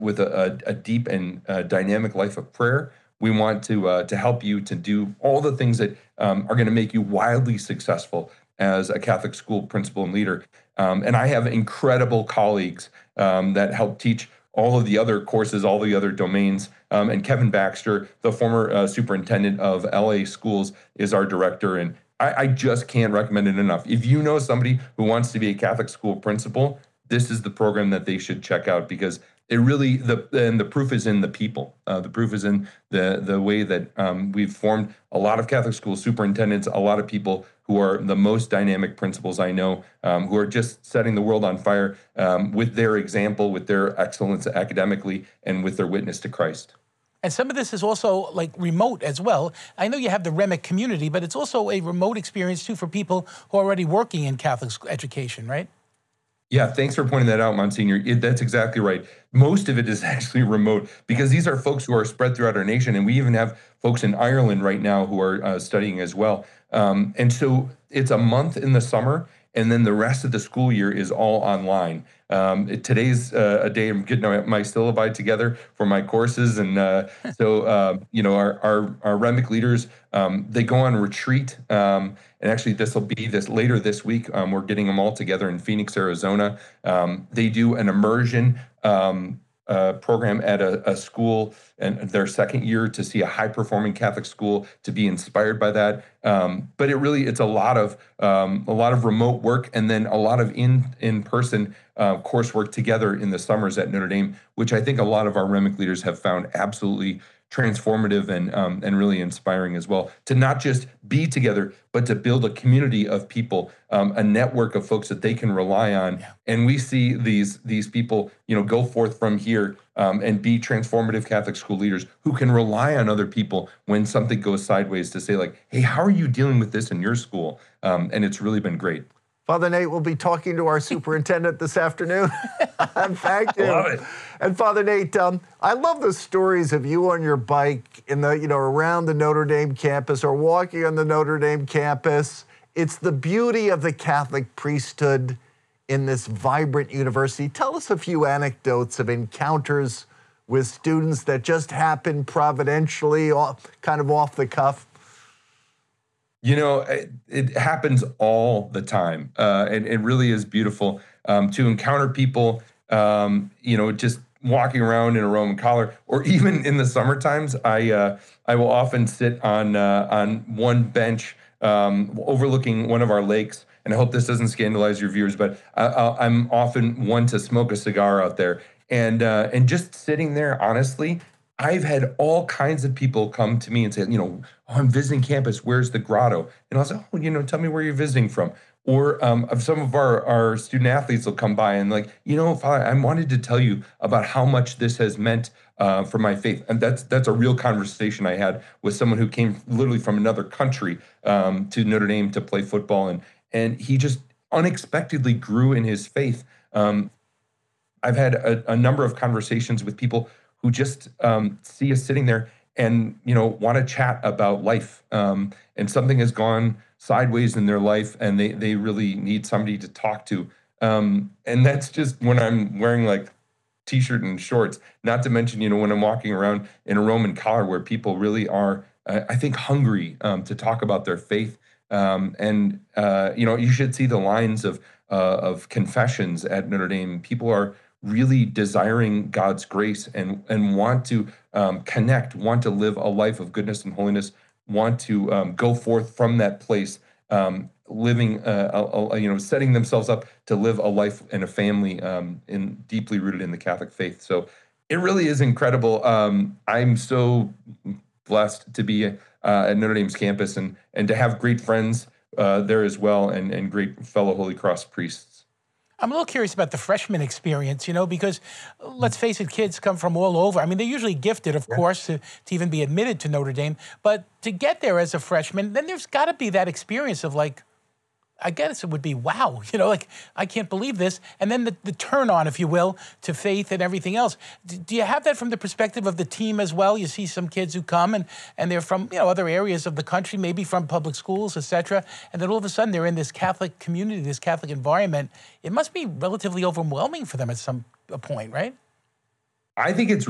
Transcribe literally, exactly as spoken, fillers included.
with a, a, a deep and uh, dynamic life of prayer. We want to uh, to help you to do all the things that um, are going to make you wildly successful as a Catholic school principal and leader. Um, and I have incredible colleagues um, that help teach all of the other courses, all the other domains. Um, and Kevin Baxter, the former uh, superintendent of L A schools, is our director. And I, I just can't recommend it enough. If you know somebody who wants to be a Catholic school principal, this is the program that they should check out, because it really, the and the proof is in the people. Uh, the proof is in the the way that um, we've formed a lot of Catholic school superintendents, a lot of people who are the most dynamic principals I know, um, who are just setting the world on fire um, with their example, with their excellence academically, and with their witness to Christ. And some of this is also like remote as well. I know you have the Remick community, but it's also a remote experience too for people who are already working in Catholic education, right? Yeah, thanks for pointing that out, Monsignor. It, that's exactly right. Most of it is actually remote, because these are folks who are spread throughout our nation, and we even have folks in Ireland right now who are uh, studying as well. Um, and so it's a month in the summer, and then the rest of the school year is all online. Um, it- today's uh, a day I'm getting my, my syllabi together for my courses, and uh, so uh, you know our our, our Remick leaders, um, they go on retreat. Um, and actually, this will be this later this week. Um, we're getting them all together in Phoenix, Arizona. Um, they do an immersion um, uh, program at a, a school and their second year to see a high-performing Catholic school, to be inspired by that. Um, but it really, it's a lot of um, a lot of remote work, and then a lot of in in-person uh, coursework together in the summers at Notre Dame, which I think a lot of our Remick leaders have found absolutely transformative and um, and really inspiring as well, to not just be together, but to build a community of people, um, a network of folks that they can rely on. Yeah. And we see these these people, you know, go forth from here um, and be transformative Catholic school leaders who can rely on other people when something goes sideways, to say like, hey, how are you dealing with this in your school? Um, and it's really been great. Father Nate will be talking to our superintendent this afternoon. Thank you. Love it. And Father Nate, um, I love the stories of you on your bike in the, you know, around the Notre Dame campus, or walking on the Notre Dame campus. It's the beauty of the Catholic priesthood in this vibrant university. Tell us a few anecdotes of encounters with students that just happen providentially, kind of off the cuff. You know, it, it happens all the time, uh, and it really is beautiful um, to encounter people, um, you know, just walking around in a Roman collar, or even in the summer times. I uh, I will often sit on uh, on one bench um, overlooking one of our lakes, and I hope this doesn't scandalize your viewers, but I, I, I'm often one to smoke a cigar out there, and uh, and just sitting there, honestly. I've had all kinds of people come to me and say, you know, oh, I'm visiting campus. Where's the grotto? And I'll say, oh, you know, tell me where you're visiting from. Or um, of some of our, our student athletes will come by and like, you know, Father, I wanted to tell you about how much this has meant uh, for my faith. And that's that's a real conversation I had with someone who came literally from another country um, to Notre Dame to play football. And, and he just unexpectedly grew in his faith. Um, I've had a, a number of conversations with people who just um, see us sitting there and, you know, want to chat about life. Um, and something has gone sideways in their life, and they they really need somebody to talk to. Um, and that's just when I'm wearing like t-shirt and shorts, not to mention, you know, when I'm walking around in a Roman collar, where people really are, uh, I think, hungry um, to talk about their faith. Um, and, uh, you know, you should see the lines of, uh, of confessions at Notre Dame. People are really desiring God's grace, and and want to um, connect, want to live a life of goodness and holiness, want to um, go forth from that place, um, living, uh, a, a, you know, setting themselves up to live a life and a family um, in deeply rooted in the Catholic faith. So it really is incredible. Um, I'm so blessed to be uh, at Notre Dame's campus, and and to have great friends uh, there as well, and and great fellow Holy Cross priests. I'm a little curious about the freshman experience, you know, because uh, let's face it, kids come from all over. I mean, they're usually gifted, of course, to, to even be admitted to Notre Dame. But to get there as a freshman, then there's got to be that experience of like, I guess it would be, wow, you know, like, I can't believe this. And then the, the turn on, if you will, to faith and everything else. D do you have that from the perspective of the team as well? You see some kids who come and, and they're from, you know, other areas of the country, maybe from public schools, et cetera. And then all of a sudden they're in this Catholic community, this Catholic environment. It must be relatively overwhelming for them at some point, right? I think it's